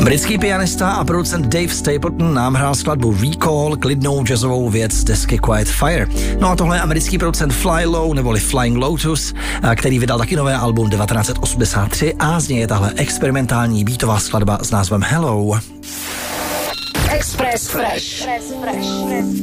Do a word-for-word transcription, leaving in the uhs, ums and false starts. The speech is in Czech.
Britský pianista a producent Dave Stapleton nám hrál skladbu Recall, klidnou jazzovou věc z desky Quiet Fire. No a tohle je americký producent Fly Low, neboli Flying Lotus, který vydal taky nové album devatenáct osmdesát tři a z něj je tahle experimentální beatová skladba s názvem Hello. Express Fresh. Express Fresh.